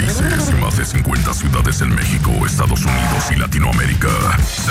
países, más de 50 ciudades en México, Estados Unidos y Latinoamérica.